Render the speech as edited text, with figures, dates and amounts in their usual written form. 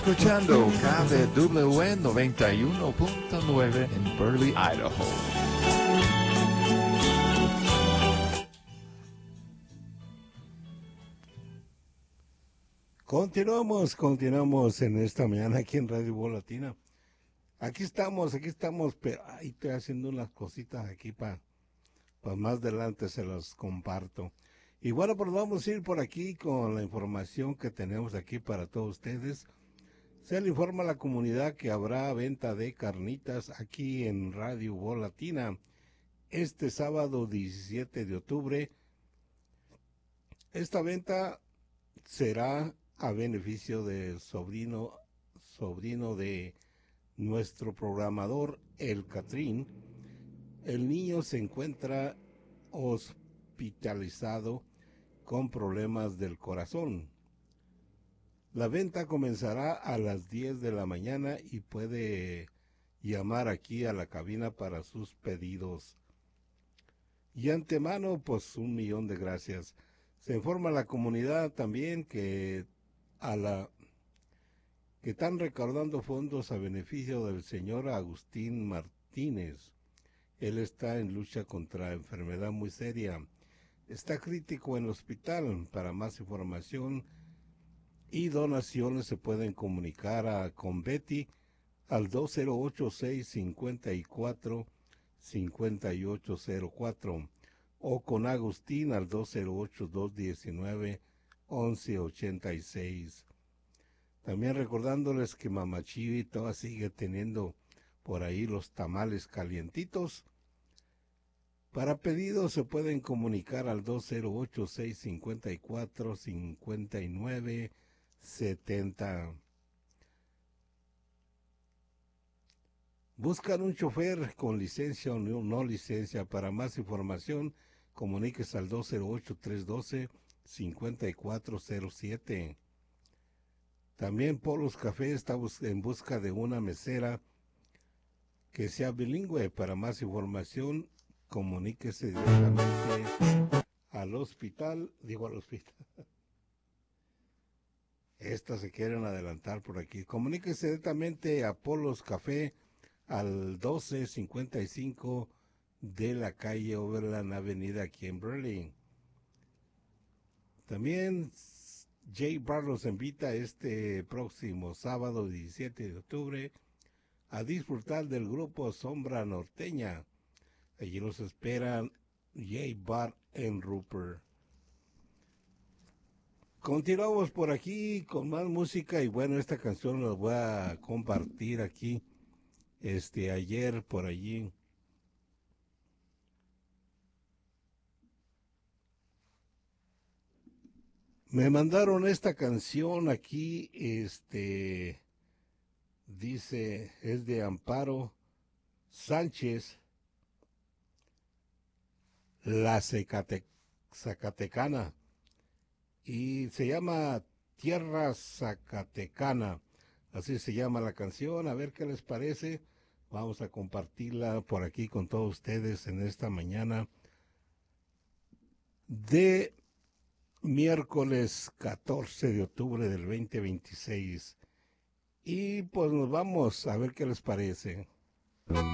Escuchando KDWN 91.9 en Burley, Idaho. Continuamos en esta mañana aquí en Radio Voz Latina. Aquí estamos, pero ahí estoy haciendo unas cositas aquí para más adelante se las comparto. Y bueno, pues vamos a ir por aquí con la información que tenemos aquí para todos ustedes. Se le informa a la comunidad que habrá venta de carnitas aquí en Radio Voz Latina este sábado 17 de octubre. Esta venta será a beneficio del sobrino de nuestro programador, el Catrín. El niño se encuentra hospitalizado con problemas del corazón. La venta comenzará a las 10 de la mañana y puede llamar aquí a la cabina para sus pedidos. Y antemano, pues 1,000,000 de gracias. Se informa a la comunidad también que están recaudando fondos a beneficio del señor Agustín Martínez. Él está en lucha contra enfermedad muy seria. Está crítico en el hospital. Para más información y donaciones se pueden comunicar con Betty al 208-654-5804 o con Agustín al 208-219-1186. También recordándoles que Mamá Chivi todavía sigue teniendo por ahí los tamales calientitos. Para pedidos se pueden comunicar al 208-654-5970. Buscan un chofer con licencia o no licencia. Para más información, comuníquese al 208-312-5407. También Polos Café está en busca de una mesera que sea bilingüe. Para más información, comuníquese directamente al hospital. Estas se quieren adelantar por aquí. Comuníquese directamente a Polos Café al 1255 de la calle Overland Avenida aquí en Burley. También Jay Bar los invita este próximo sábado 17 de octubre a disfrutar del grupo Sombra Norteña. Allí los esperan Jay Bar en Rupert. Continuamos por aquí con más música y bueno, esta canción la voy a compartir aquí. Ayer por allí me mandaron esta canción aquí, dice, es de Amparo Sánchez, la Zacatecana, y se llama Tierra Zacatecana, así se llama la canción. A ver qué les parece. Vamos a compartirla por aquí con todos ustedes en esta mañana de miércoles 14 de octubre del 2026. Y pues nos vamos a ver qué les parece.